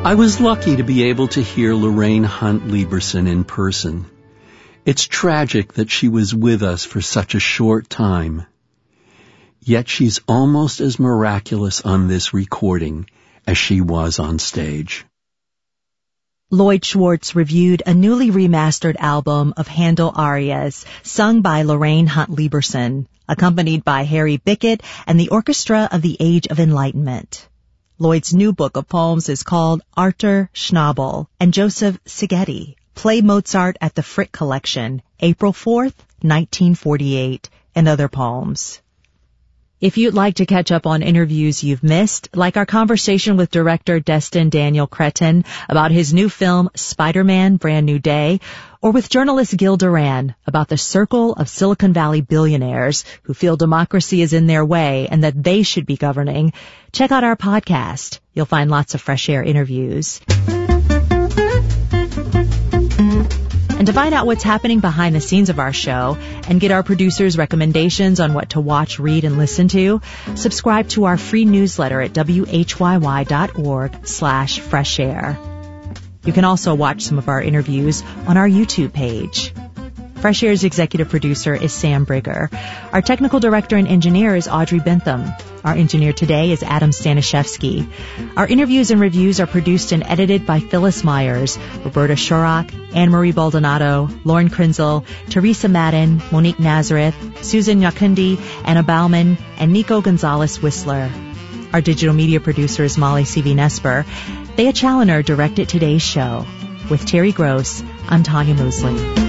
I was lucky to be able to hear Lorraine Hunt Lieberson in person. It's tragic that she was with us for such a short time. Yet she's almost as miraculous on this recording as she was on stage. Lloyd Schwartz reviewed a newly remastered album of Handel arias sung by Lorraine Hunt Lieberson, accompanied by Harry Bickett and the Orchestra of the Age of Enlightenment. Lloyd's new book of poems is called Arthur Schnabel and Joseph Szigeti, Play Mozart at the Frick Collection, April 4th, 1948, and other poems. If you'd like to catch up on interviews you've missed, like our conversation with director Destin Daniel Cretton about his new film Spider-Man Brand New Day, or with journalist Gil Duran about the circle of Silicon Valley billionaires who feel democracy is in their way and that they should be governing, check out our podcast. You'll find lots of Fresh Air interviews. And to find out what's happening behind the scenes of our show and get our producers' recommendations on what to watch, read, and listen to, subscribe to our free newsletter at whyy.org/freshair. You can also watch some of our interviews on our YouTube page. Fresh Air's executive producer is Sam Brigger. Our technical director and engineer is Audrey Bentham. Our engineer today is Adam Staniszewski. Our interviews and reviews are produced and edited by Phyllis Myers, Roberta Shorrock, Anne-Marie Baldonado, Lauren Krinzel, Teresa Madden, Monique Nazareth, Susan Yakundi, Anna Bauman, and Nico Gonzalez-Whistler. Our digital media producer is Molly C.V. Thea Challoner directed today's show. With Terry Gross, I'm Tanya Mosley.